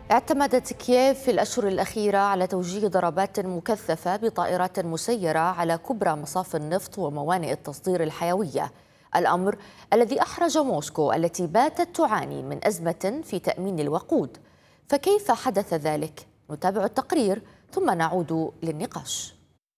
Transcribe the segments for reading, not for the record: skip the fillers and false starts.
اعتمدت كييف في الأشهر الأخيرة على توجيه ضربات مكثفة بطائرات مسيرة على كبرى مصافي النفط وموانئ التصدير الحيوية، الأمر الذي أحرج موسكو التي باتت تعاني من أزمة في تأمين الوقود. فكيف حدث ذلك؟ نتابع التقرير ثم نعود للنقاش.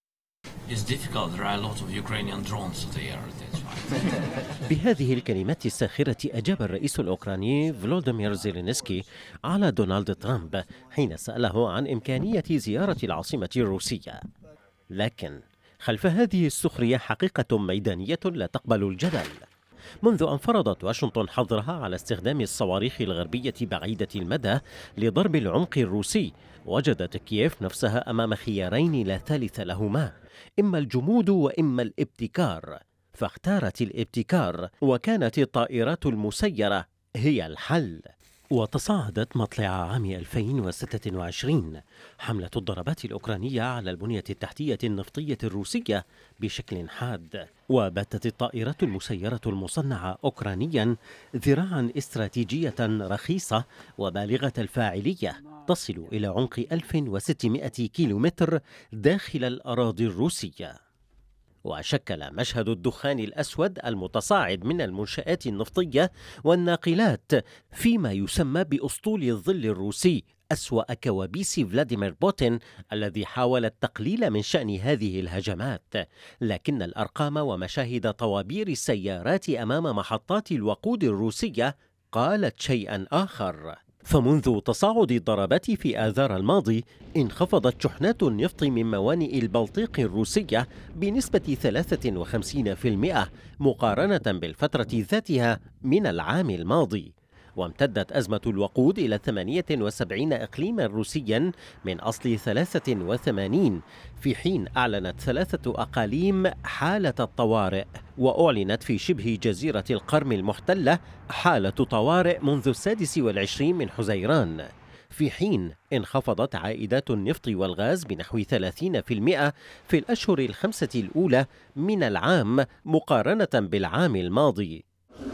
بهذه الكلمات الساخرة أجاب الرئيس الأوكراني فلوديمير زيلينسكي على دونالد ترامب حين سأله عن إمكانية زيارة العاصمة الروسية. لكن خلف هذه السخرية حقيقة ميدانية لا تقبل الجدل. منذ أن فرضت واشنطن حظرها على استخدام الصواريخ الغربية بعيدة المدى لضرب العمق الروسي، وجدت كييف نفسها أمام خيارين لا ثالث لهما، إما الجمود وإما الابتكار، فاختارت الابتكار، وكانت الطائرات المسيرة هي الحل. وتصاعدت مطلع عام 2026 حملة الضربات الأوكرانية على البنية التحتية النفطية الروسية بشكل حاد، وباتت الطائرات المسيرة المصنعة أوكرانيا ذراعا استراتيجية رخيصة وبالغة الفاعلية تصل إلى عمق 1600 كيلومتر داخل الأراضي الروسية. وشكل مشهد الدخان الأسود المتصاعد من المنشآت النفطية والناقلات فيما يسمى بأسطول الظل الروسي أسوأ كوابيس فلاديمير بوتين الذي حاول التقليل من شأن هذه الهجمات. لكن الأرقام ومشاهد طوابير السيارات أمام محطات الوقود الروسية قالت شيئا آخر. فمنذ تصاعد الضربات في آذار الماضي انخفضت شحنات النفط من موانئ البلطيق الروسية بنسبة 53% مقارنة بالفترة ذاتها من العام الماضي. وامتدت أزمة الوقود إلى 78 إقليما روسيا من أصل 83، في حين أعلنت 3 أقاليم حالة الطوارئ، وأعلنت في شبه جزيرة القرم المحتلة حالة طوارئ منذ 26 من حزيران، في حين انخفضت عائدات النفط والغاز بنحو 30% في الأشهر ال5 الأولى من العام مقارنة بالعام الماضي.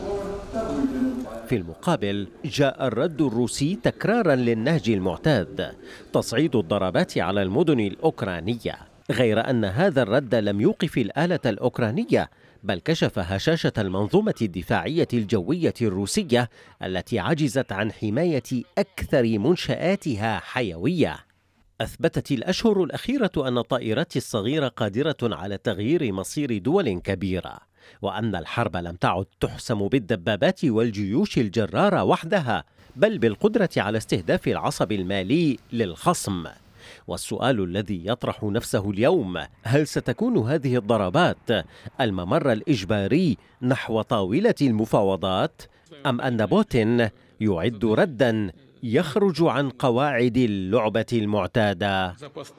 في المقابل جاء الرد الروسي تكرارا للنهج المعتاد، تصعيد الضربات على المدن الأوكرانية، غير أن هذا الرد لم يوقف الآلة الأوكرانية، بل كشف هشاشة المنظومة الدفاعية الجوية الروسية التي عجزت عن حماية أكثر منشآتها حيوية. أثبتت الأشهر الأخيرة أن الطائرات الصغيرة قادرة على تغيير مصير دول كبيرة، وأن الحرب لم تعد تحسم بالدبابات والجيوش الجرارة وحدها، بل بالقدرة على استهداف العصب المالي للخصم. والسؤال الذي يطرح نفسه اليوم: هل ستكون هذه الضربات الممر الإجباري نحو طاولة المفاوضات، أم أن بوتين يعد رداً يخرج عن قواعد اللعبة المعتادة؟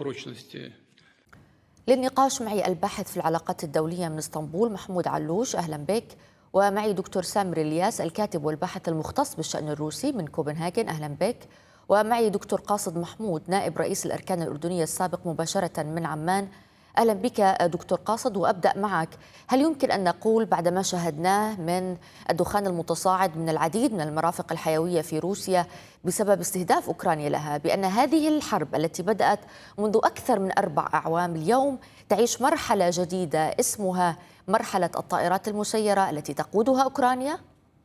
للنقاش معي الباحث في العلاقات الدولية من اسطنبول محمود علوش، أهلا بك. ومعي دكتور سامر الياس الكاتب والباحث المختص بالشأن الروسي من كوبنهاجن، أهلا بك. ومعي دكتور قاصد محمود نائب رئيس الأركان الأردنية السابق مباشرة من عمان، أهلا بك دكتور قاصد. وأبدأ معك، هل يمكن أن نقول بعد ما شاهدناه من الدخان المتصاعد من العديد من المرافق الحيوية في روسيا بسبب استهداف أوكرانيا لها بأن هذه الحرب التي بدأت منذ أكثر من 4 أعوام اليوم تعيش مرحلة جديدة اسمها مرحلة الطائرات المسيرة التي تقودها أوكرانيا؟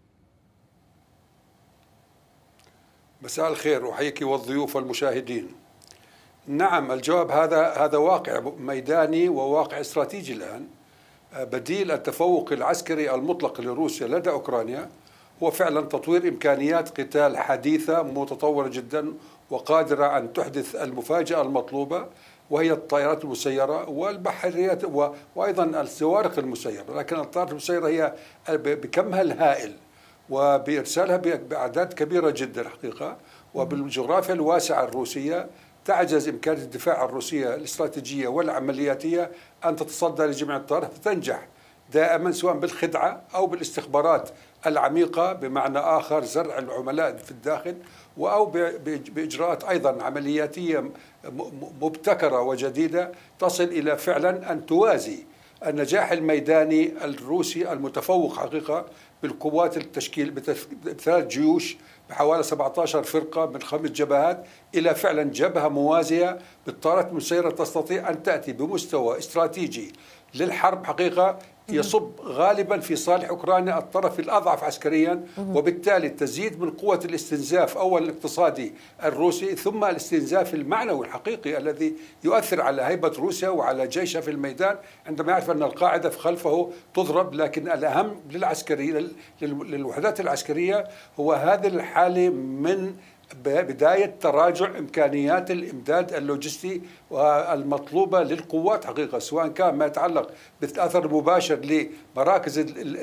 مساء الخير، أحييك والضيوف والمشاهدين. نعم، الجواب هذا واقع ميداني وواقع استراتيجي الآن. بديل التفوق العسكري المطلق لروسيا لدى أوكرانيا هو فعلا تطوير إمكانيات قتال حديثة متطورة جدا وقادرة أن تحدث المفاجأة المطلوبة، وهي الطائرات المسيرة والبحريات وأيضا الصواريخ المسيرة. لكن الطائرات المسيرة هي بكمها الهائل وبإرسالها بأعداد كبيرة جدا حقيقة، وبالجغرافيا الواسعة الروسية تعجز إمكانية الدفاع الروسية الاستراتيجية والعملياتية أن تتصدى لجميع الطائرات، فتنجح دائما سواء بالخدعة أو بالاستخبارات العميقة، بمعنى آخر زرع العملاء في الداخل، أو بإجراءات أيضا عملياتية مبتكرة وجديدة تصل إلى فعلا أن توازي النجاح الميداني الروسي المتفوق حقيقة بالقوات التشكيل ب3 جيوش بحوالي 17 فرقة من 5 جبهات إلى فعلا جبهة موازية بالطائرات المسيرة تستطيع أن تأتي بمستوى استراتيجي للحرب حقيقة يصب غالبا في صالح أوكرانيا الطرف الأضعف عسكريا، وبالتالي تزيد من قوة الاستنزاف أولا الاقتصادي الروسي، ثم الاستنزاف المعنوي الحقيقي الذي يؤثر على هيبة روسيا وعلى جيشها في الميدان عندما يعرف أن القاعدة في خلفه تضرب. لكن الأهم للعسكري للوحدات العسكرية هو هذه الحالة من بداية تراجع إمكانيات الإمداد اللوجستي والمطلوبة للقوات حقيقة، سواء كان ما يتعلق بالأثر المباشر لمراكز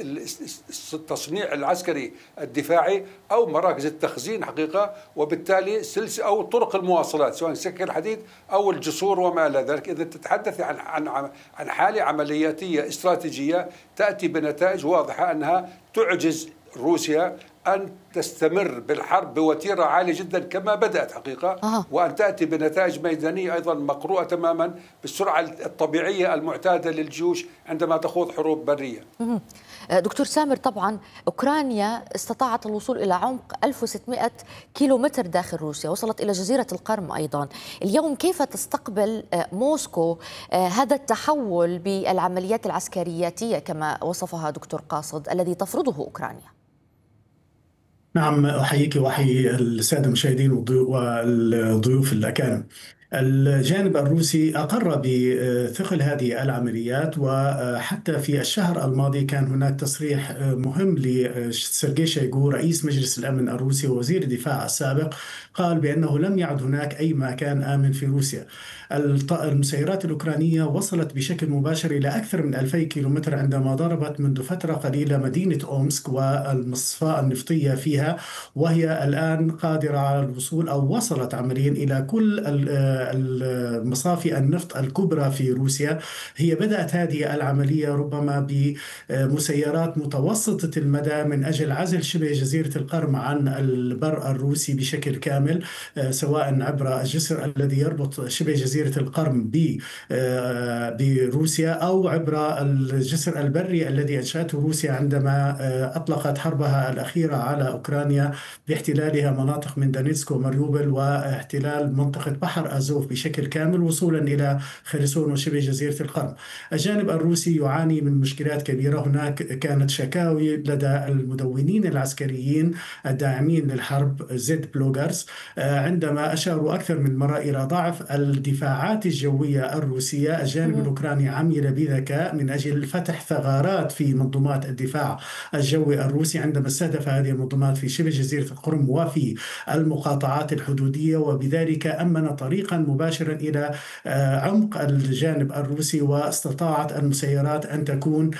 التصنيع العسكري الدفاعي أو مراكز التخزين حقيقة، وبالتالي سلسلة أو طرق المواصلات سواء سكك الحديد أو الجسور وما إلى ذلك. إذا تتحدث عن حالة عملياتية استراتيجية تأتي بنتائج واضحة أنها تعجز روسيا أن تستمر بالحرب بوتيرة عالية جدا كما بدأت حقيقة، وأن تأتي بنتائج ميدانية أيضا مقروءة تماما بالسرعة الطبيعية المعتادة للجيوش عندما تخوض حروب برية. دكتور سامر، طبعا أوكرانيا استطاعت الوصول إلى عمق 1600 كيلومتر داخل روسيا، وصلت إلى جزيرة القرم أيضا. اليوم كيف تستقبل موسكو هذا التحول بالعمليات العسكرياتية كما وصفها دكتور قاصد الذي تفرضه أوكرانيا؟ نعم، أحييك وأحيي السادة المشاهدين والضيوف الأكارم. الجانب الروسي أقر بثقل هذه العمليات، وحتى في الشهر الماضي كان هناك تصريح مهم لسيرجي شويغو رئيس مجلس الأمن الروسي ووزير الدفاع السابق، قال بأنه لم يعد هناك أي مكان آمن في روسيا. المسيرات الأوكرانية وصلت بشكل مباشر إلى أكثر من 2000 كيلومتر عندما ضربت منذ فترة قليلة مدينة أومسك والمصفاة النفطية فيها، وهي الآن قادرة على الوصول أو وصلت عمليا إلى كل المصافي النفط الكبرى في روسيا. هي بدأت هذه العملية ربما بمسيرات متوسطة المدى من أجل عزل شبه جزيرة القرم عن البر الروسي بشكل كامل، سواء عبر الجسر الذي يربط شبه جزيرة القرم بروسيا أو عبر الجسر البري الذي أنشأته روسيا عندما أطلقت حربها الأخيرة على أوكرانيا باحتلالها مناطق من دونيتسك وماريوبل واحتلال منطقة بحر أزوف بشكل كامل وصولا إلى خرسون وشبه جزيرة القرم. الجانب الروسي يعاني من مشكلات كبيرة. هناك كانت شكاوي لدى المدونين العسكريين الداعمين للحرب زد بلوغرز عندما أشاروا أكثر من مرة إلى ضعف الدفاعات الجوية الروسية. الجانب الأوكراني عمل بذكاء من أجل فتح ثغرات في منظومات الدفاع الجوي الروسي عندما استهدف هذه المنظومات في شبه جزيرة القرم وفي المقاطعات الحدودية، وبذلك أمن طريقا مباشرا إلى عمق الجانب الروسي، واستطاعت المسيرات أن تكون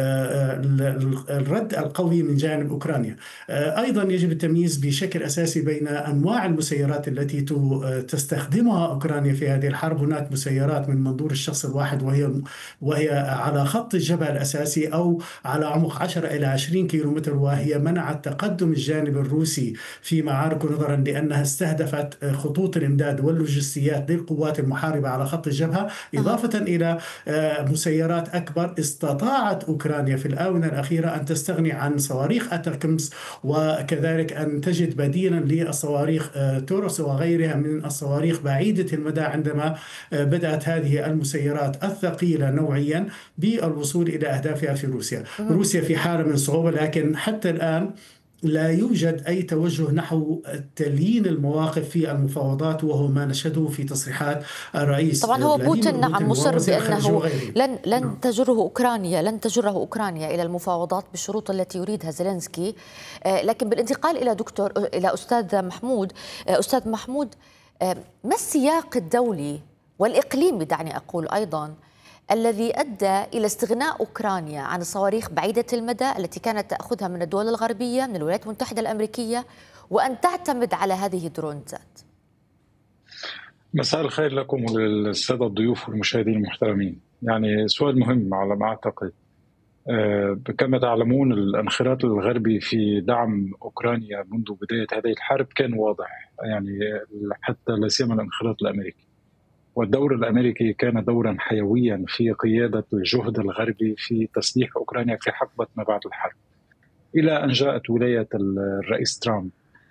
الرد القوي من جانب أوكرانيا. أيضا يجب التمييز بشكل أساسي بين أنواع المسيرات التي تستخدمها أوكرانيا في هذه الحرب. هناك مسيرات من منظور الشخص الواحد وهي على خط الجبهة الأساسي أو على عمق 10 إلى 20 كيلومتر، وهي منعت تقدم الجانب الروسي في معاركه نظرا لأنها استهدفت خطوط الإمداد واللوجستيات للقوات المحاربة على خط الجبهة، إضافة إلى مسيرات أكبر. استطاعت أوكرانيا في الآونة الأخيرة أن تستغني عن صواريخ أتاكمز، وكذلك أن تجد بديلا للصواريخ توروس وغيرها من الصواريخ بعيدة المدى عندما بدأت هذه المسيرات الثقيلة نوعيا بالوصول إلى أهدافها في روسيا. روسيا في حالة من صعوبة، لكن حتى الآن لا يوجد أي توجه نحو تليين المواقف في المفاوضات، وهو ما نشهده في تصريحات الرئيس. طبعا هو بوتين نعم مصر بأنه لن تجره أوكرانيا إلى المفاوضات بالشروط التي يريدها زيلينسكي. لكن بالانتقال إلى أستاذ محمود، ما السياق الدولي والإقليمي دعني أقول أيضا الذي أدى إلى استغناء أوكرانيا عن الصواريخ بعيدة المدى التي كانت تأخذها من الدول الغربية من الولايات المتحدة الأمريكية وأن تعتمد على هذه الدرونزات؟ مساء الخير لكم وللسادة الضيوف والمشاهدين المحترمين. يعني سؤال مهم على ما أعتقد. كما تعلمون الانخراط الغربي في دعم أوكرانيا منذ بداية هذه الحرب كان واضح، يعني حتى لا سيما الانخراط الأمريكي، والدور الأمريكي كان دورا حيويا في قيادة الجهد الغربي في تسليح أوكرانيا في حقبة ما بعد الحرب، إلى أن جاءت ولاية الرئيس ترامب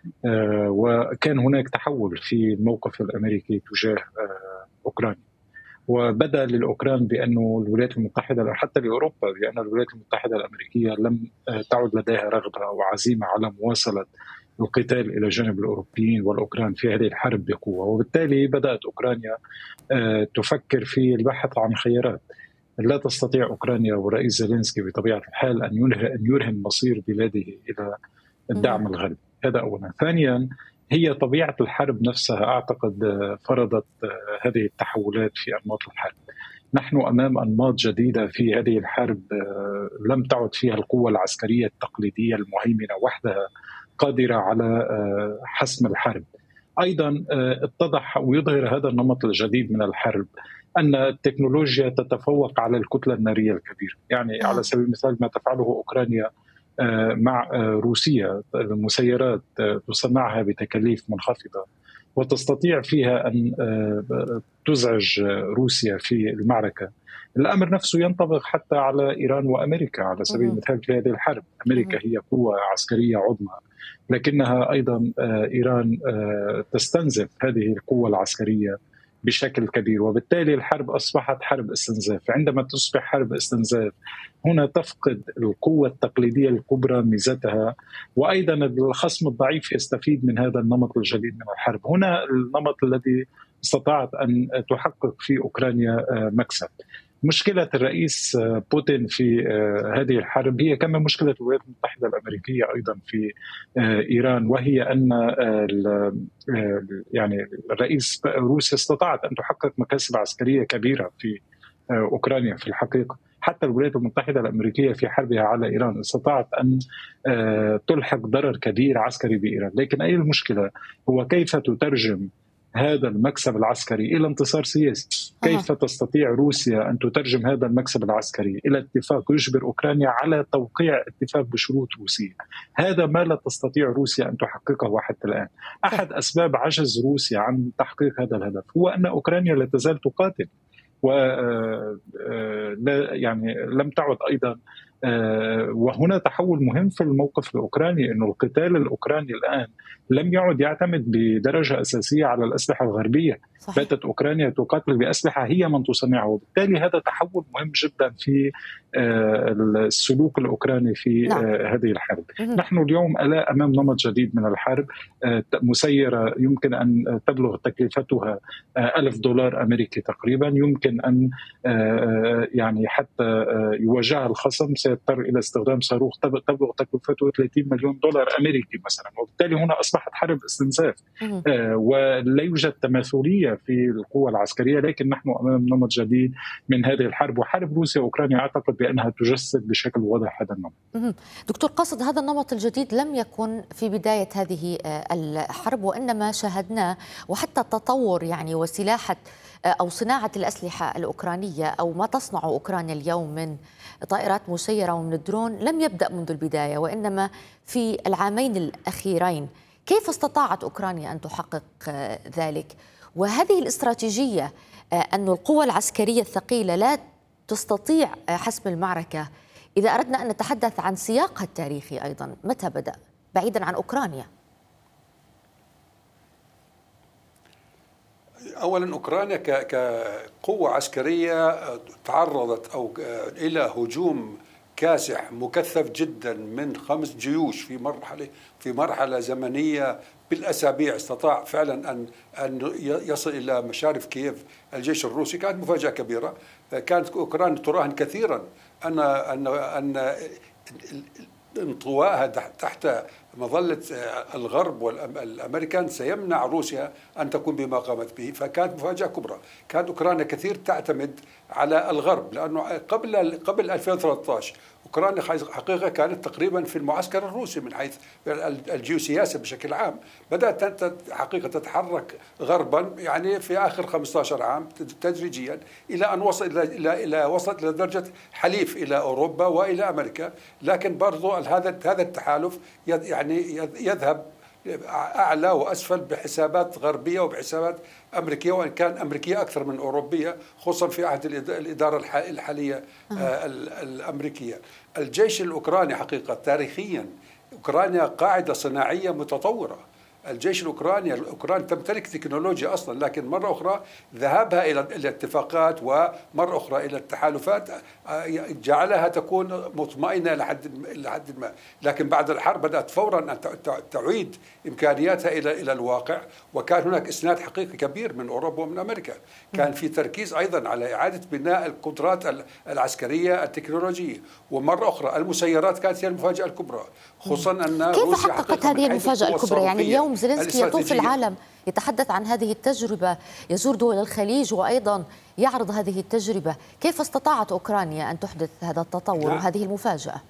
وكان هناك تحول في الموقف الأمريكي تجاه أوكرانيا، وبدا للأوكران بأنه الولايات المتحدة، حتى لأوروبا، بأن الولايات المتحدة الأمريكية لم تعد لديها رغبة أو عزيمة على مواصلة القتال إلى جانب الأوروبيين والأوكران في هذه الحرب بقوة. وبالتالي بدأت أوكرانيا تفكر في البحث عن خيارات. لا تستطيع أوكرانيا والرئيس زيلينسكي بطبيعة الحال أن يرهن مصير بلاده إلى الدعم الغربي. هذا أولا. ثانيا، هي طبيعة الحرب نفسها أعتقد فرضت هذه التحولات في أنماط الحرب. نحن أمام أنماط جديدة في هذه الحرب، لم تعد فيها القوة العسكرية التقليدية المهيمنة وحدها قادرة على حسم الحرب. أيضا اتضح ويظهر هذا النمط الجديد من الحرب أن التكنولوجيا تتفوق على الكتلة النارية الكبيرة. يعني على سبيل المثال ما تفعله أوكرانيا مع روسيا، المسيرات تصنعها بتكاليف منخفضة وتستطيع فيها أن تزعج روسيا في المعركة. الأمر نفسه ينطبق حتى على إيران وأمريكا على سبيل المثال في هذه الحرب. أمريكا هي قوة عسكرية عظمى، لكنها أيضا إيران تستنزف هذه القوة العسكرية بشكل كبير، وبالتالي الحرب أصبحت حرب استنزاف. عندما تصبح حرب استنزاف هنا تفقد القوة التقليدية الكبرى ميزتها، وأيضا الخصم الضعيف يستفيد من هذا النمط الجديد من الحرب. هنا النمط الذي استطاعت أن تحقق في أوكرانيا مكسب. مشكلة الرئيس بوتين في هذه الحرب هي كما مشكلة الولايات المتحدة الأمريكية أيضا في إيران، وهي أن يعني الرئيس روسيا استطاعت أن تحقق مكاسب عسكرية كبيرة في أوكرانيا. في الحقيقة حتى الولايات المتحدة الأمريكية في حربها على إيران استطاعت أن تلحق ضرر كبير عسكري بإيران. لكن أي المشكلة هو كيف تترجم هذا المكسب العسكري إلى انتصار سياسي. كيف تستطيع روسيا أن تترجم هذا المكسب العسكري إلى اتفاق يجبر أوكرانيا على توقيع اتفاق بشروط روسية؟ هذا ما لا تستطيع روسيا أن تحققه حتى الآن. أحد أسباب عجز روسيا عن تحقيق هذا الهدف هو أن أوكرانيا لا تزال تقاتل، يعني لم تعد أيضا. وهنا تحول مهم في الموقف الأوكراني، أنه القتال الأوكراني الآن لم يعد يعتمد بدرجة أساسية على الأسلحة الغربية. باتت أوكرانيا تقاتل بأسلحة هي من تصنعها، وبالتالي هذا تحول مهم جدا في السلوك الأوكراني في هذه الحرب. نحن اليوم أمام نمط جديد من الحرب. مسيرة يمكن أن تبلغ تكلفتها $1000 أمريكي تقريبا، يمكن أن يعني حتى يواجهها الخصم سيضطر إلى استخدام صاروخ تبلغ تكلفته $30 مليون أمريكي مثلا. وبالتالي هنا أصبحت حرب استنزاف ولا يوجد تماثلية في القوة العسكرية. لكن نحن أمام نمط جديد من هذه الحرب، وحرب روسيا وأوكرانيا أعتقد بأنها تجسد بشكل واضح هذا النمط. دكتور قاصد، هذا النمط الجديد لم يكن في بداية هذه الحرب، وإنما شاهدناه وحتى التطور يعني وسلاحة أو صناعة الأسلحة الأوكرانية أو ما تصنع أوكرانيا اليوم من طائرات مسيرة ومن الدرون لم يبدأ منذ البداية، وإنما في العامين الأخيرين. كيف استطاعت أوكرانيا أن تحقق ذلك؟ وهذه الاستراتيجية أن القوة العسكرية الثقيلة لا تستطيع حسم المعركة، إذا أردنا أن نتحدث عن سياقها التاريخي أيضا، متى بدأ بعيدا عن أوكرانيا؟ أولا أوكرانيا كقوة عسكرية تعرضت أو إلى هجوم كاسح مكثف جدا من 5 جيوش في مرحلة زمنية بالأسابيع. استطاع فعلا أن يصل إلى مشارف كييف الجيش الروسي. كانت مفاجأة كبيرة. كانت أوكرانيا تراهن كثيرا أن انطوائها تحت مظلة الغرب والأمريكان سيمنع روسيا أن تكون بما قامت به. فكانت مفاجأة كبرى. كانت أوكرانيا كثير تعتمد على الغرب، لأنه قبل 2013 أوكرانيا حقيقة كانت تقريبا في المعسكر الروسي من حيث الجيوسياسة بشكل عام. بدأت حقيقة تتحرك غربا يعني في آخر 15 عام تدريجيا إلى أن وصلت إلى درجة حليف إلى أوروبا وإلى أمريكا. لكن برضو هذا التحالف يعني يذهب أعلى وأسفل بحسابات غربية وبحسابات أمريكية، وإن كان أمريكية أكثر من أوروبية، خصوصا في عهد الإدارة الحالية الأمريكية. الجيش الأوكراني حقيقة تاريخيا أوكرانيا قاعدة صناعية متطورة. الجيش الأوكراني تمتلك تكنولوجيا أصلا، لكن مرة أخرى ذهابها إلى الاتفاقات ومرة أخرى إلى التحالفات جعلها تكون مطمئنة لحد ما، لكن بعد الحرب بدأت فورا أن تعيد إمكانياتها إلى الواقع، وكان هناك إسناد حقيقي كبير من أوروبا ومن أمريكا. كان في تركيز أيضا على إعادة بناء القدرات العسكرية التكنولوجية، ومرة أخرى المسيرات كانت هي المفاجأة الكبرى، خصوصا أن كيف حققت هذه المفاجأة الكبرى؟ يعني اليوم زيلينسكي يطوف العالم يتحدث عن هذه التجربة، يزور دول الخليج وأيضا يعرض هذه التجربة، كيف استطاعت أوكرانيا أن تحدث هذا التطور وهذه المفاجأة؟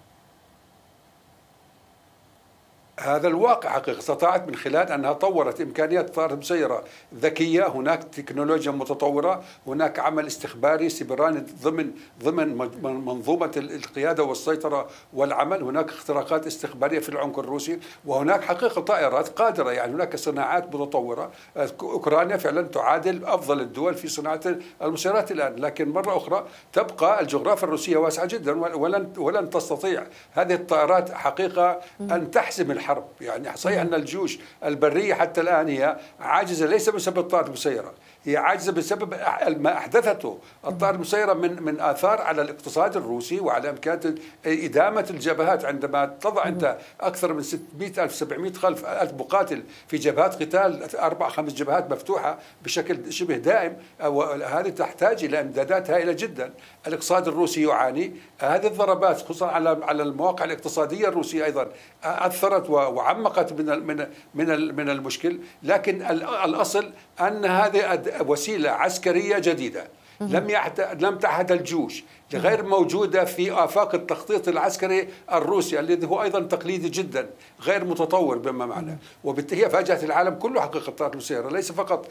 هذا الواقع حقيقة استطاعت من خلال أنها طورت إمكانيات طائرة مسيرة ذكية، هناك تكنولوجيا متطورة، هناك عمل استخباري سيبراني ضمن منظومة القيادة والسيطرة والعمل، هناك اختراقات استخبارية في العمق الروسي، وهناك حقيقة طائرات قادرة، يعني هناك صناعات متطورة. أوكرانيا فعلا تعادل أفضل الدول في صناعة المسيرات الآن، لكن مرة أخرى تبقى الجغرافيا الروسية واسعة جدا، ولن تستطيع هذه الطائرات حقيقة أن تحسم الحرب. يعني صحيح أن الجيوش البرية حتى الآن هي عاجزة، ليس بسبب الطائرات المسيرة، هي عاجزة بسبب ما أحدثته الطائرات المسيرة من آثار على الاقتصاد الروسي وعلى إمكانية إدامة الجبهات. عندما تضع أنت أكثر من 600,000 700,000 مقاتل في جبهات قتال 4-5 جبهات مفتوحة بشكل شبه دائم، هذه تحتاج إلى إمدادات هائلة جدا. الاقتصاد الروسي يعاني، هذه الضربات خصوصا على المواقع الاقتصادية الروسية أيضا أثرت وعمقت من المشكل، لكن الأصل أن هذه وسيلة عسكرية جديدة لم تعهد الجيوش، غير موجودة في آفاق التخطيط العسكري الروسي الذي هو أيضا تقليدي جدا غير متطور بما معنى، وبالتالي فاجأت العالم كله حقيقة الطائرات المسيرة، ليس فقط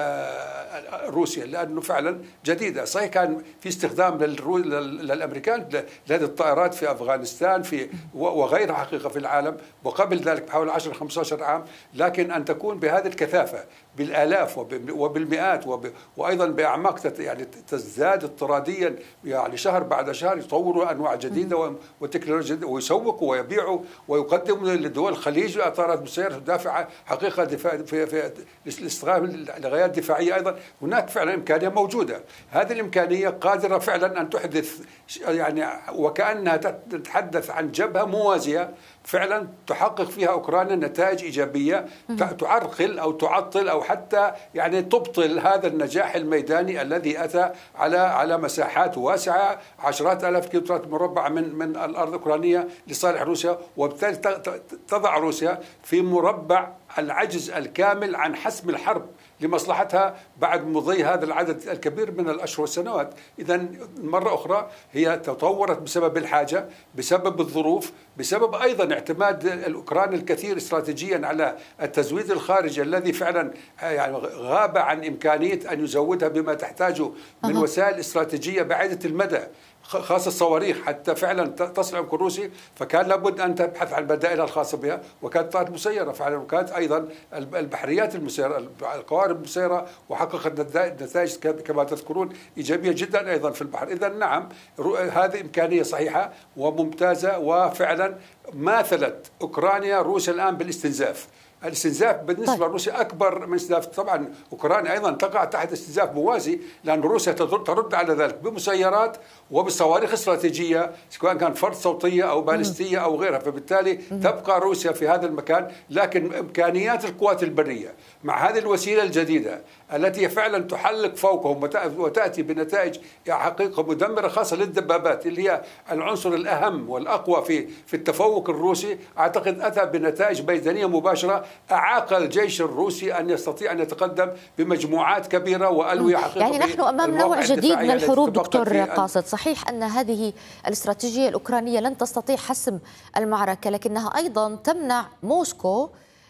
روسيا، لأنه فعلا جديدة. صحيح كان في استخدام للأمريكان لهذه الطائرات في أفغانستان وغيرها حقيقة في العالم، وقبل ذلك بحوالي 10-15 عام، لكن أن تكون بهذه الكثافة بالآلاف وبالمئات وأيضا بأعماق يعني تزداد اضطراديا، يعني شهر بعد شهر يطوروا أنواع جديدة وتكنولوجيا جديدة ويسوقوا ويبيعوا ويقدموا لدول الخليج طائرات مسيرة تدافع حقيقة في الاستخدام لغايات دفاعية. أيضا هناك فعلا إمكانية موجودة، هذه الإمكانية قادرة فعلا أن تحدث يعني وكأنها تتحدث عن جبهة موازية فعلا تحقق فيها أوكرانيا نتائج إيجابية تعرقل أو تعطل أو حتى يعني تبطل هذا النجاح الميداني الذي أتى على مساحات واسعة 10,000 كيلومتر مربع من الأرض الأوكرانية لصالح روسيا، وبالتالي تضع روسيا في مربع العجز الكامل عن حسم الحرب لمصلحتها بعد مضي هذا العدد الكبير من الأشهر والسنوات. إذن مرة أخرى هي تطورت بسبب الحاجة، بسبب الظروف، بسبب أيضا اعتماد الأوكران الكثير استراتيجيا على التزويد الخارجي الذي فعلا يعني غاب عن إمكانية أن يزودها بما تحتاجه من وسائل استراتيجية بعيدة المدى، خاصة الصواريخ حتى فعلا تصل العمق الروسي، فكان لابد أن تبحث عن بدائلها الخاصة بها، وكانت طائرات مسيرة فعلا، وكانت أيضا البحريات المسيرة القوارب المسيرة وحققت نتائج كما تذكرون إيجابية جدا أيضا في البحر. إذن نعم هذه إمكانية صحيحة وممتازة، وفعلا ماثلت أوكرانيا روسيا الآن بالاستنزاف. الاستنزاف بالنسبة لروسيا أكبر من استنزاف، طبعا أوكرانيا أيضا تقع تحت استنزاف موازي، لأن روسيا ترد على ذلك بمسيرات وبصواريخ استراتيجية سواء كان فرد صوتية أو باليستية أو غيرها، فبالتالي تبقى روسيا في هذا المكان. لكن إمكانيات القوات البرية مع هذه الوسيلة الجديدة التي فعلا تحلق فوقهم وتأتي بنتائج حقيقة مدمرة خاصة للدبابات اللي هي العنصر الأهم والأقوى في التفوق الروسي، أعتقد أتى بنتائج ميدانية مباشرة أعاق الجيش الروسي أن يستطيع أن يتقدم بمجموعات كبيرة وألوية حقيقة. يعني نحن أمام نوع جديد من الحروب دكتور قاصد. صحيح أن هذه الاستراتيجية الأوكرانية لن تستطيع حسم المعركة، لكنها أيضا تمنع موسكو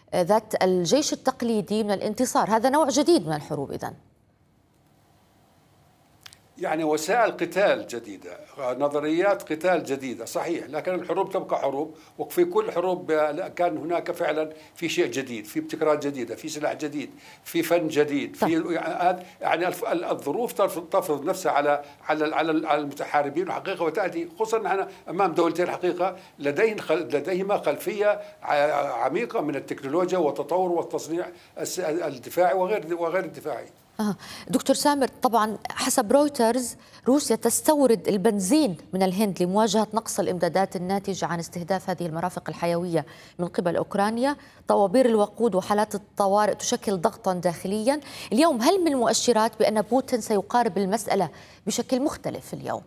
ذات الجيش التقليدي من الانتصار. هذا نوع جديد من الحروب إذن. يعني وسائل قتال جديدة، نظريات قتال جديدة، صحيح، لكن الحروب تبقى حروب، وفي كل حروب كان هناك فعلا في شيء جديد، في ابتكارات جديدة، في سلاح جديد، في فن جديد، في يعني الظروف تفرض نفسها على المتحاربين حقيقة، وتأتي خصوصا نحن أمام دولتين حقيقة لديهما خلفية عميقة من التكنولوجيا والتطور والتصنيع الدفاعي وغير الدفاعي. دكتور سامر، طبعا حسب رويترز روسيا تستورد البنزين من الهند لمواجهة نقص الإمدادات الناتجة عن استهداف هذه المرافق الحيوية من قبل أوكرانيا. طوابير الوقود وحالات الطوارئ تشكل ضغطا داخليا اليوم. هل من مؤشرات بأن بوتين سيقارب المسألة بشكل مختلف اليوم؟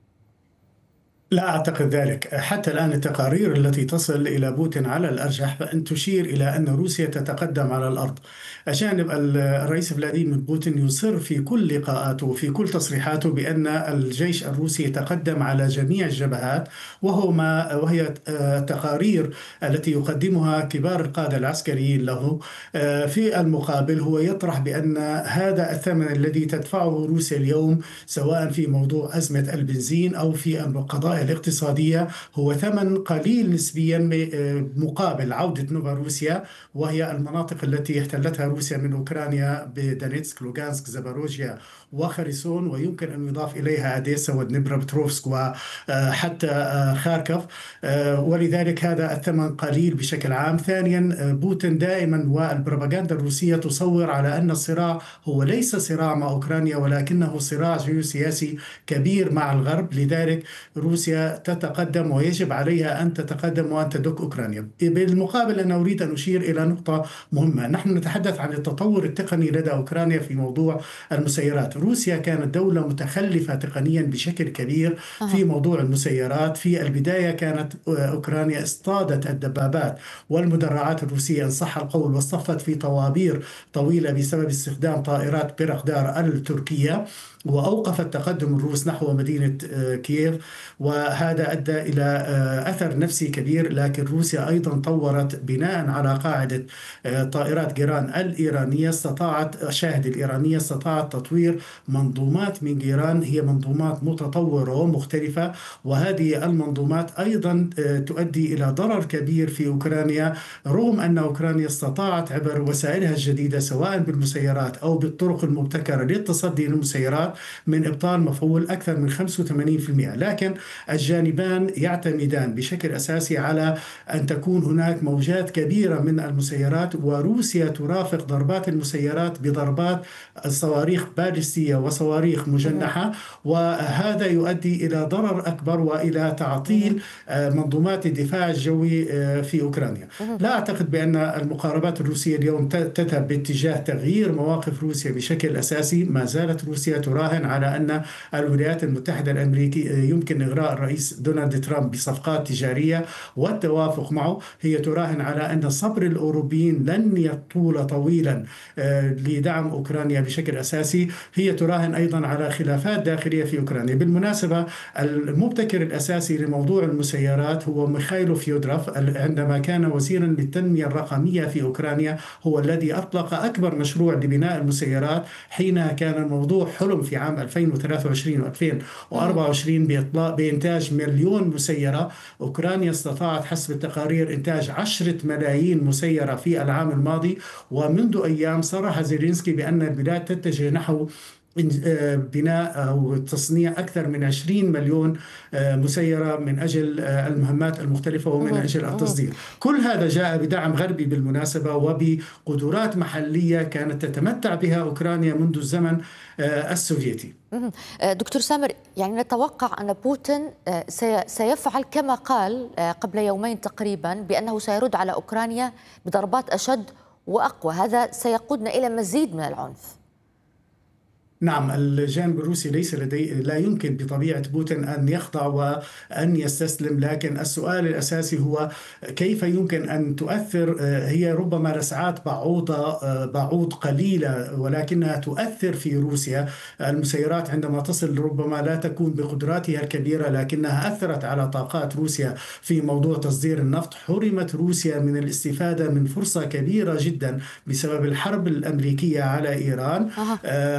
لا أعتقد ذلك. حتى الآن التقارير التي تصل إلى بوتين على الأرجح فأن تشير إلى أن روسيا تتقدم على الأرض. أجانب الرئيس فلاديمير بوتين يصر في كل لقاءاته وفي كل تصريحاته بأن الجيش الروسي يتقدم على جميع الجبهات، وهي التقارير التي يقدمها كبار القادة العسكريين له. في المقابل هو يطرح بأن هذا الثمن الذي تدفعه روسيا اليوم سواء في موضوع أزمة البنزين أو في القضايا الاقتصادية هو ثمن قليل نسبيا مقابل عودة نوفاروسيا، وهي المناطق التي احتلتها روسيا من أوكرانيا بدونيتسك، لوغانسك، زاباروجيا وخرسون، ويمكن أن يضاف إليها أديسا ودنيبروبتروفسك وحتى خاركوف. ولذلك هذا الثمن قليل بشكل عام. ثانيا، بوتين دائما والبروباغندا الروسية تصور على أن الصراع هو ليس صراع مع أوكرانيا ولكنه صراع جيوسياسي كبير مع الغرب، لذلك روسيا تتقدم ويجب عليها أن تتقدم وأن تدك أوكرانيا. بالمقابل أنا أريد أن أشير إلى نقطة مهمة. نحن نتحدث عن التطور التقني لدى أوكرانيا في موضوع المسيرات. روسيا كانت دولة متخلفة تقنيا بشكل كبير في موضوع المسيرات. في البداية كانت أوكرانيا اصطادت الدبابات والمدرعات الروسية إن صح القول، واصطفت في طوابير طويلة بسبب استخدام طائرات بيرقدار التركية، وأوقفت تقدم الروس نحو مدينة كييف، وهذا أدى إلى أثر نفسي كبير. لكن روسيا أيضا طورت بناء على قاعدة طائرات جيران الإيرانية، شاهد الإيرانية استطاعت تطوير منظومات من جيران هي منظومات متطورة ومختلفة، وهذه المنظومات أيضا تؤدي إلى ضرر كبير في أوكرانيا، رغم أن أوكرانيا استطاعت عبر وسائلها الجديدة سواء بالمسيرات أو بالطرق المبتكرة للتصدي للمسيرات من إبطال مفعول أكثر من 85%. لكن الجانبان يعتمدان بشكل أساسي على أن تكون هناك موجات كبيرة من المسيرات، وروسيا ترافق ضربات المسيرات بضربات صواريخ باليستية وصواريخ مجنحة، وهذا يؤدي إلى ضرر أكبر وإلى تعطيل منظومات الدفاع الجوي في أوكرانيا. لا أعتقد بأن المقاربات الروسية اليوم تذهب باتجاه تغيير مواقف روسيا بشكل أساسي. ما زالت روسيا تراهن على أن الولايات المتحدة الأمريكية يمكن إغراء الرئيس دونالد ترامب بصفقات تجارية والتوافق معه. هي تراهن على أن صبر الأوروبيين لن يطول طويلا لدعم أوكرانيا بشكل أساسي. هي تراهن أيضا على خلافات داخلية في أوكرانيا. بالمناسبة المبتكر الأساسي لموضوع المسيرات هو ميخائيل فيودروف، عندما كان وزيرا للتنمية الرقمية في أوكرانيا هو الذي أطلق أكبر مشروع لبناء المسيرات. حينها كان الموضوع حلم في عام 2023 و2024 بإنتاج 1,000,000 مسيرة. أوكرانيا استطاعت حسب التقارير إنتاج 10 ملايين مسيرة في العام الماضي، ومنذ أيام صرح زيلينسكي بأن البلاد تتجه نحو بناء أو تصنيع أكثر من 20 مليون مسيرة من أجل المهمات المختلفة ومن أجل التصدير. كل هذا جاء بدعم غربي بالمناسبة وبقدرات محلية كانت تتمتع بها أوكرانيا منذ الزمن السوفيتي. دكتور سامر، يعني نتوقع أن بوتين سيفعل كما قال قبل يومين تقريبا بأنه سيرد على أوكرانيا بضربات أشد وأقوى. هذا سيقودنا إلى مزيد من العنف. نعم، الجانب الروسي لا يمكن بطبيعة بوتين أن يخضع وأن يستسلم، لكن السؤال الأساسي هو كيف يمكن أن تؤثر. هي ربما رسعات بعوض قليلة ولكنها تؤثر في روسيا. المسيرات عندما تصل ربما لا تكون بقدراتها الكبيرة، لكنها أثرت على طاقات روسيا في موضوع تصدير النفط. حرمت روسيا من الاستفادة من فرصة كبيرة جدا بسبب الحرب الأمريكية على إيران، عندما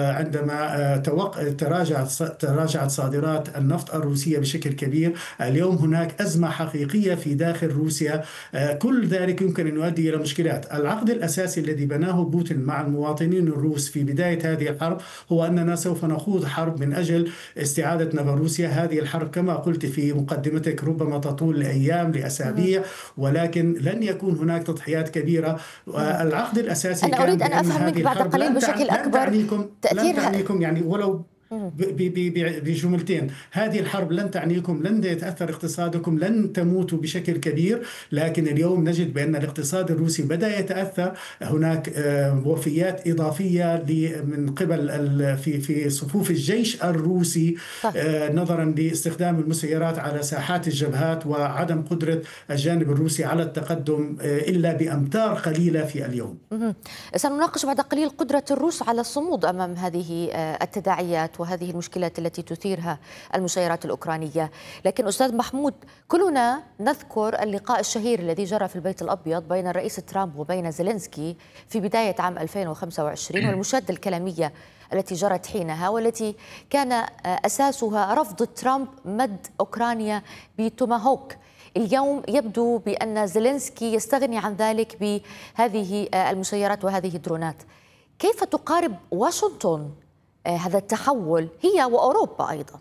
عندما تراجعت صادرات النفط الروسية بشكل كبير. اليوم هناك أزمة حقيقية في داخل روسيا، كل ذلك يمكن أن يؤدي إلى مشكلات. العقد الأساسي الذي بناه بوتين مع المواطنين الروس في بداية هذه الحرب هو أننا سوف نخوض حرب من أجل استعادة نوفوروسيا. هذه الحرب كما قلت في مقدمتك ربما تطول لأيام لأسابيع، ولكن لن يكون هناك تضحيات كبيرة. العقد الأساسي أنا أريد أن أفهم منك بعد قليل بشكل أكبر تأثيرها، يعني ولو بجملتين. هذه الحرب لن تعنيكم، لن يتأثر اقتصادكم، لن تموتوا بشكل كبير، لكن اليوم نجد بأن الاقتصاد الروسي بدأ يتأثر. هناك وفيات إضافية من قبل في صفوف الجيش الروسي نظرا لاستخدام المسيرات على ساحات الجبهات وعدم قدرة الجانب الروسي على التقدم إلا بأمتار قليلة في اليوم. سنناقش بعد قليل قدرة الروس على الصمود أمام هذه التداعيات وهذه المشكلات التي تثيرها المسيرات الأوكرانية. لكن أستاذ محمود، كلنا نذكر اللقاء الشهير الذي جرى في البيت الأبيض بين الرئيس ترامب وبين زيلينسكي في بداية عام 2025 والمشادة الكلامية التي جرت حينها، والتي كان أساسها رفض ترامب مد أوكرانيا بتوماهوك. اليوم يبدو بأن زيلينسكي يستغني عن ذلك بهذه المسيرات وهذه الدرونات. كيف تقارب واشنطن هذا التحول هي وأوروبا أيضا؟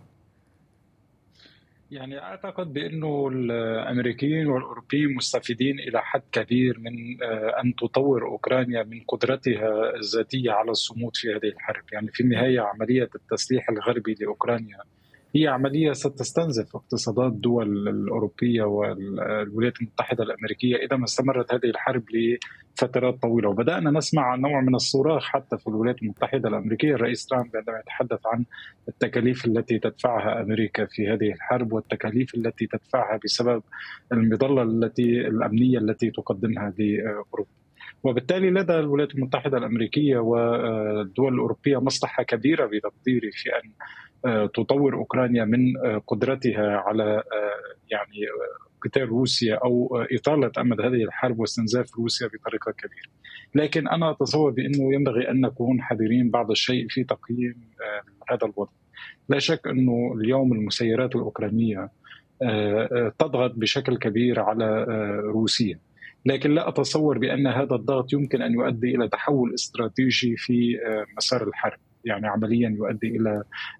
يعني أعتقد بأنه الأمريكيين والأوروبيين مستفيدين إلى حد كبير من أن تطور أوكرانيا من قدرتها الذاتية على الصمود في هذه الحرب. يعني في النهاية عملية التسليح الغربي لأوكرانيا هي عملية ستستنزف اقتصادات الدول الأوروبية والولايات المتحدة الأمريكية إذا ما استمرت هذه الحرب لفترات طويلة. وبدأنا نسمع نوع من الصراخ حتى في الولايات المتحدة الأمركية. الرئيس ترامب عندما يتحدث عن التكاليف التي تدفعها أمريكا في هذه الحرب والتكاليف التي تدفعها بسبب المظلة الأمنية التي تقدمها لأوروبا. وبالتالي لدى الولايات المتحدة الأمريكية والدول الأوروبية مصلحة كبيرة بتقديري في أن تطور أوكرانيا من قدرتها على يعني قتال روسيا أو إطالة أمد هذه الحرب واستنزاف روسيا بطريقة كبيرة. لكن أنا أتصور بأنه ينبغي أن نكون حذرين بعض الشيء في تقييم هذا الوضع. لا شك أنه اليوم المسيرات الأوكرانية تضغط بشكل كبير على روسيا، لكن لا أتصور بأن هذا الضغط يمكن أن يؤدي إلى تحول استراتيجي في مسار الحرب. يعني عمليا يؤدي إلى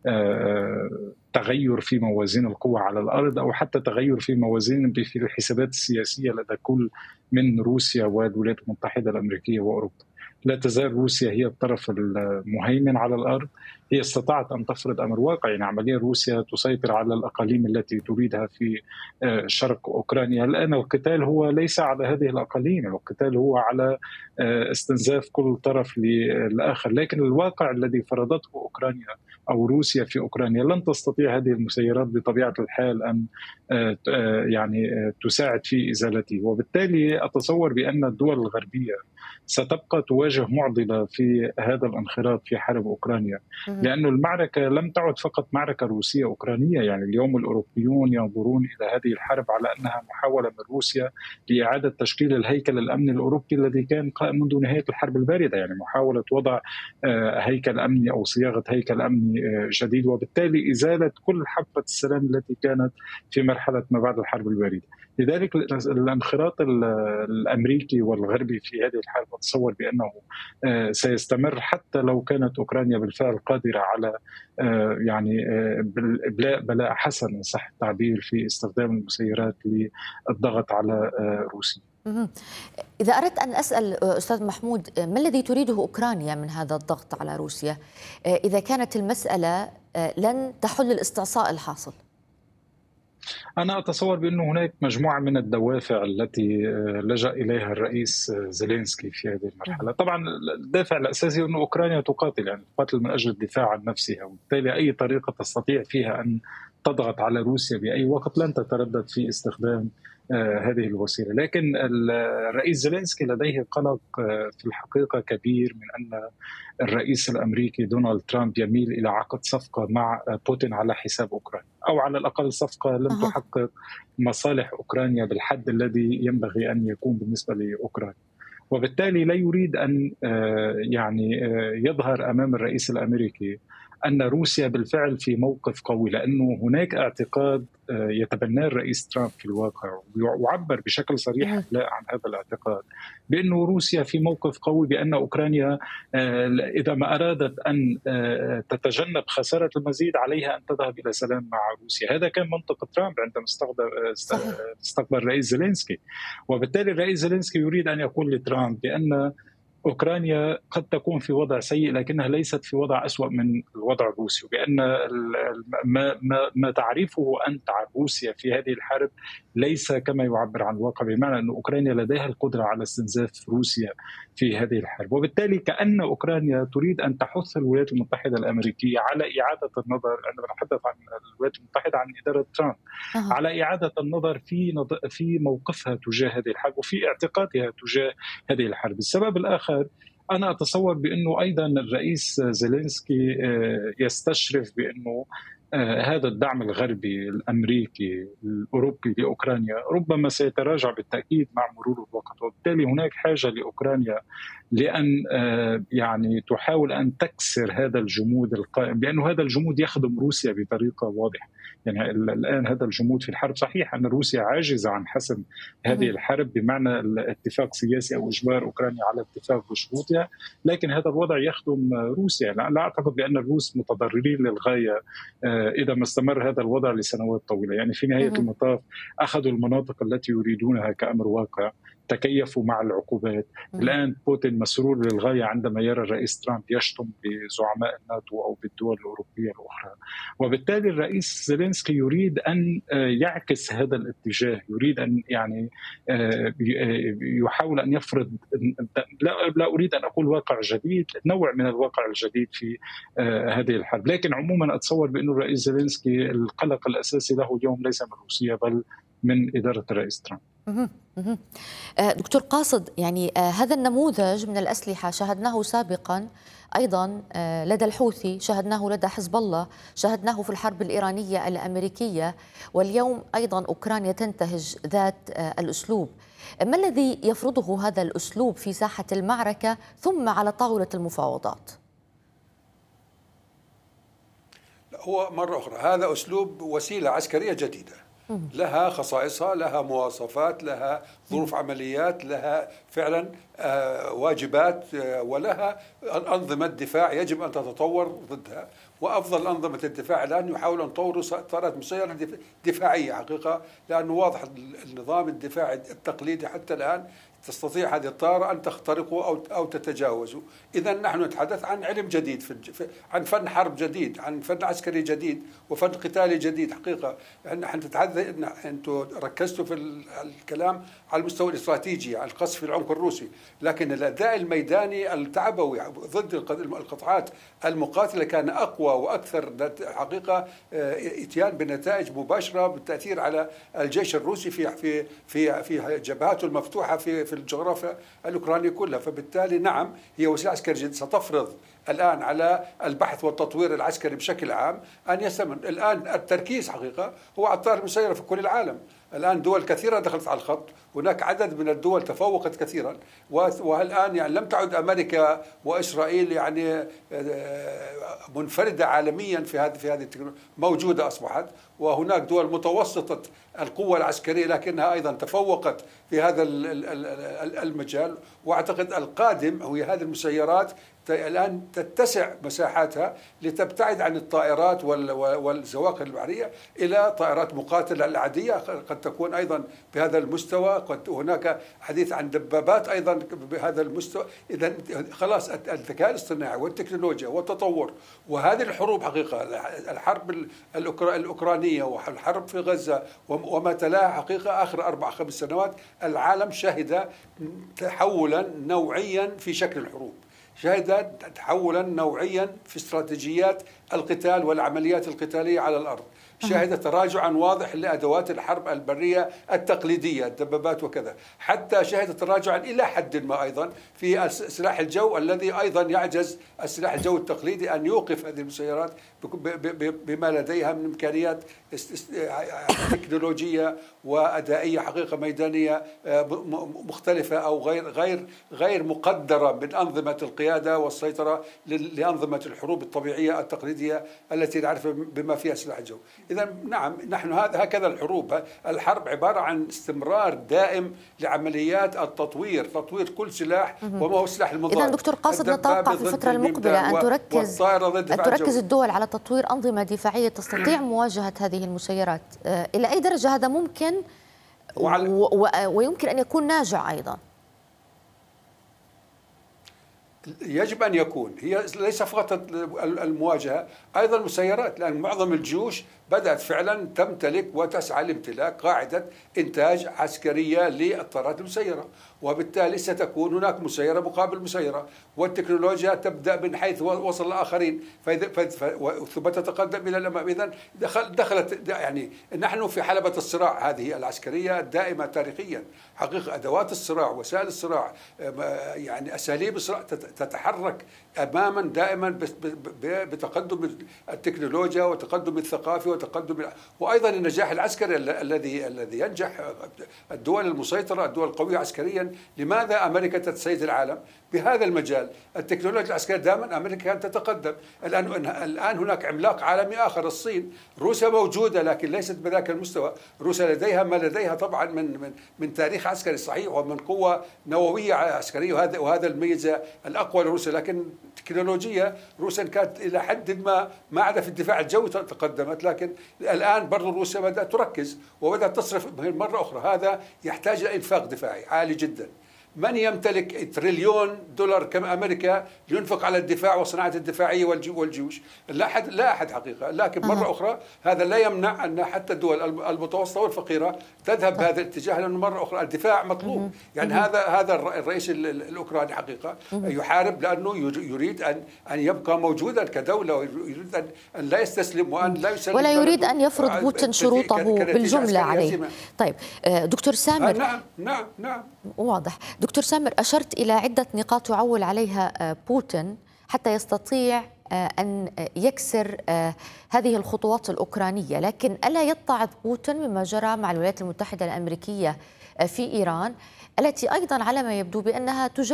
تغير في موازين القوى على الأرض أو حتى تغير في موازين في الحسابات السياسية لدى كل من روسيا والولايات المتحدة الأمريكية وأوروبا. لا تزال روسيا هي الطرف المهيمن على الأرض. هي استطاعت أن تفرض أمر واقع. يعني عمليا روسيا تسيطر على الأقاليم التي تريدها في شرق أوكرانيا. الآن القتال هو ليس على هذه الأقاليم، القتال هو على استنزاف كل طرف للآخر. لكن الواقع الذي فرضته أوكرانيا أو روسيا في أوكرانيا لن تستطيع هذه المسيرات بطبيعة الحال أن يعني تساعد في إزالته. وبالتالي أتصور بأن الدول الغربية ستبقى تواجه معضلة في هذا الانخراط في حرب أوكرانيا، لأن المعركة لم تعد فقط معركة روسية أوكرانية. يعني اليوم الأوروبيون ينظرون إلى هذه الحرب على أنها محاولة من روسيا لإعادة تشكيل الهيكل الأمني الأوروبي الذي كان قائم منذ نهاية الحرب الباردة. يعني محاولة وضع هيكل أمني أو صياغة هيكل أمني جديد، وبالتالي إزالة كل حقبة السلام التي كانت في مرحلة ما بعد الحرب الباردة. لذلك الانخراط الأمريكي والغربي في هذه الحرب أتصور بأنه سيستمر حتى لو كانت أوكرانيا بالفعل قادرة على يعني بلاء حسن صح التعبير في استخدام المسيرات للضغط على روسيا. إذا أردت أن أسأل أستاذ محمود، ما الذي تريده أوكرانيا من هذا الضغط على روسيا إذا كانت المسألة لن تحل الاستعصاء الحاصل؟ أنا أتصور بأن هناك مجموعة من الدوافع التي لجأ إليها الرئيس زيلينسكي في هذه المرحلة. طبعا الدافع الأساسي أن أوكرانيا تقاتل، يعني تقاتل من أجل الدفاع عن نفسها، وبالتالي أي طريقة تستطيع فيها أن تضغط على روسيا بأي وقت لن تتردد في استخدام هذه الوسيلة. لكن الرئيس زيلينسكي لديه قلق في الحقيقة كبير من أن الرئيس الأمريكي دونالد ترامب يميل إلى عقد صفقة مع بوتين على حساب أوكرانيا، أو على الأقل صفقة لن تحقق مصالح أوكرانيا بالحد الذي ينبغي أن يكون بالنسبة لأوكرانيا. وبالتالي لا يريد أن يعني يظهر أمام الرئيس الأمريكي أن روسيا بالفعل في موقف قوي، لأنه هناك اعتقاد يتبناه الرئيس ترامب في الواقع، وعبر بشكل صريح عن هذا الاعتقاد بأنه روسيا في موقف قوي، بأن أوكرانيا إذا ما أرادت أن تتجنب خسارة المزيد عليها أن تذهب إلى سلام مع روسيا. هذا كان منطق ترامب عندما استقبل الرئيس زيلينسكي. وبالتالي الرئيس زيلينسكي يريد أن يقول لترامب بأن أوكرانيا قد تكون في وضع سيء لكنها ليست في وضع أسوأ من الوضع الروسي، وبأن ما تعرفه أنت عن روسيا في هذه الحرب ليس كما يعبر عن الواقع، بمعنى أن أوكرانيا لديها القدرة على استنزاف روسيا في هذه الحرب. وبالتالي كأن أوكرانيا تريد أن تحث الولايات المتحدة الأمريكية على إعادة النظر، أنا بتحدث عن الولايات المتحدة عن إدارة ترامب، على إعادة النظر في موقفها تجاه هذه الحرب وفي اعتقادها تجاه هذه الحرب. السبب الآخر أنا أتصور بأنه أيضا الرئيس زيلينسكي يستشرف بأنه هذا الدعم الغربي الأمريكي الأوروبي لأوكرانيا ربما سيتراجع بالتأكيد مع مرور الوقت، وبالتالي هناك حاجة لأوكرانيا لأن يعني تحاول أن تكسر هذا الجمود القائم، لأنه هذا الجمود يخدم روسيا بطريقة واضحة. يعني الآن هذا الجمود في الحرب، صحيح أن روسيا عاجزة عن حسم هذه الحرب بمعنى الاتفاق سياسي أو إجبار أوكرانيا على اتفاق بشروطها، لكن هذا الوضع يخدم روسيا. لا أعتقد بأن الروس متضررين للغاية إذا ما استمر هذا الوضع لسنوات طويلة. يعني في نهاية المطاف أخذوا المناطق التي يريدونها كأمر واقع، تكيفوا مع العقوبات. الآن بوتين مسرور للغاية عندما يرى الرئيس ترامب يشتم بزعماء الناتو أو بالدول الأوروبية الأخرى، وبالتالي الرئيس زيلينسكي يريد أن يعكس هذا الاتجاه، يريد أن يعني يحاول أن يفرض، لا أريد أن أقول واقع جديد، نوع من الواقع الجديد في هذه الحرب. لكن عموما أتصور بأن الرئيس زيلينسكي القلق الأساسي له اليوم ليس من روسيا بل من إدارة الرئيس ترامب. دكتور قاصد، يعني هذا النموذج من الأسلحة شاهدناه سابقا أيضا لدى الحوثي، شاهدناه لدى حزب الله، شاهدناه في الحرب الإيرانية الأمريكية، واليوم أيضا أوكرانيا تنتهج ذات الأسلوب. ما الذي يفرضه هذا الأسلوب في ساحة المعركة ثم على طاولة المفاوضات؟ هو مرة أخرى هذا أسلوب وسيلة عسكرية جديدة، لها خصائصها، لها مواصفات، لها ظروف عمليات، لها فعلا واجبات، ولها أنظمة دفاع يجب أن تتطور ضدها. وأفضل أنظمة الدفاع الآن يحاول أن يطوروا طائرات مسيرة دفاعية حقيقة، لأنه واضح النظام الدفاعي التقليدي حتى الآن تستطيع هذه الطائرة أن تخترقه أو تتجاوزه. إذا نحن نتحدث عن علم جديد، عن فن حرب جديد، عن فن عسكري جديد وفن قتالي جديد حقيقة. نحن نتحدث، أنتم ركزتوا في الكلام على المستوى الاستراتيجي، على القصف في العمق الروسي، لكن الأداء الميداني التعبوي ضد القطاعات المقاتلة كان أقوى وأكثر حقيقة إتيان بنتائج مباشرة بالتأثير على الجيش الروسي في جبهاته المفتوحة في الجغرافيا الأوكرانية كلها. فبالتالي نعم، هي وسيلة عسكرية جديدة ستفرض الآن على البحث والتطوير العسكري بشكل عام أن يستمر. الآن التركيز حقيقة هو على الطائرات المسيرة في كل العالم. الآن دول كثيرة دخلت على الخط، هناك عدد من الدول تفوقت كثيرا، والآن يعني لم تعد أمريكا وإسرائيل يعني منفردة عالميا في هذه التكنولوجيا، موجودة أصبحت، وهناك دول متوسطة القوة العسكرية لكنها أيضا تفوقت في هذا المجال. وأعتقد القادم هو هذه المسيرات الآن تتسع مساحاتها لتبتعد عن الطائرات والزواقر البحرية إلى طائرات مقاتلة العادية، قد تكون أيضا بهذا المستوى، قد هناك حديث عن دبابات أيضا بهذا المستوى. إذا خلاص الذكاء الاصطناعي والتكنولوجيا والتطور وهذه الحروب حقيقة، الحرب الأوكرانية والحرب في غزة وما تلاها حقيقة آخر 4-5 سنوات، العالم شهد تحولا نوعيا في شكل الحروب، شهد تحولا نوعيا في استراتيجيات القتال والعمليات القتالية على الأرض. شهد تراجعا واضح لأدوات الحرب البرية التقليدية، الدبابات وكذا، حتى شهد تراجعا إلى حد ما أيضا في سلاح الجو، الذي أيضا يعجز السلاح الجوي التقليدي أن يوقف هذه المسيرات بما لديها من إمكانيات تكنولوجية وأدائية حقيقة ميدانية مختلفة أو غير مقدرة من أنظمة القيادة والسيطرة لأنظمة الحروب الطبيعية التقليدية التي نعرف بما فيها سلاح الجو. إذا نعم، نحن هكذا الحرب عبارة عن استمرار دائم لعمليات التطوير، تطوير كل سلاح وما هو السلاح المضاد. إذا دكتور قاصد، نتوقع في الفترة المقبلة أن تركز الدول على تطوير أنظمة دفاعية تستطيع مواجهة هذه المسيرات. إلى أي درجة هذا ممكن ويمكن أن يكون ناجع أيضا؟ يجب أن يكون، هي ليس فقط المواجهة، أيضا المسيرات، لأن معظم الجيوش بدأت فعلا تمتلك وتسعى لامتلاك قاعدة إنتاج عسكرية للطائرات المسيرة، وبالتالي ستكون هناك مسيرة مقابل مسيرة، والتكنولوجيا تبدأ من حيث وصل الآخرين ثم تتقدم إلى الأمام. إذن دخلت يعني نحن في حلبة الصراع هذه العسكرية الدائمة تاريخيا. حقيقة أدوات الصراع، وسائل الصراع، يعني أساليب الصراع تتحرك أماما دائما بتقدم التكنولوجيا وتقدم الثقافي وتقدم وأيضا النجاح العسكري الذي ينجح الدول المسيطرة، الدول القوية عسكريا. لماذا أمريكا تتسيد العالم بهذا المجال؟ التكنولوجيا العسكرية دائما أمريكا كانت تتقدم. الآن هناك عملاق عالمي آخر، الصين. روسيا موجودة لكن ليست بذاك المستوى. روسيا لديها ما لديها طبعا من تاريخ عسكري صحيح ومن قوة نووية عسكرية، وهذا الميزة الأقوى لروسيا. لكن تكنولوجيا روسيا كانت إلى حد ما عدا في الدفاع الجوي تقدمت، لكن الآن برضو روسيا بدأت تركز وبدأت تصرف مرة أخرى. هذا يحتاج إلى إنفاق دفاعي عالي جدا. من يمتلك تريليون دولار كم أمريكا لينفق على الدفاع وصناعة الدفاعية والجيوش؟ لا أحد حقيقة. لكن مرة أخرى هذا لا يمنع أن حتى الدول المتوسطة والفقيرة تذهب بهذا الاتجاه، لأن مرة أخرى الدفاع مطلوب. يعني هذا الرئيس الأوكراني حقيقة يحارب لأنه يريد أن يبقى موجودا كدولة، ويريد أن لا يستسلم وأن لا يسلم، ولا يريد أن يفرض بوتين شروطه بالجملة عليه. طيب دكتور سامر. نعم واضح. دكتور سامر، أشرت إلى عدة نقاط يعول عليها بوتين حتى يستطيع أن يكسر هذه الخطوات الأوكرانية، لكن ألا يتعظ بوتين مما جرى مع الولايات المتحدة الأمريكية في إيران، التي أيضا على ما يبدو بأنها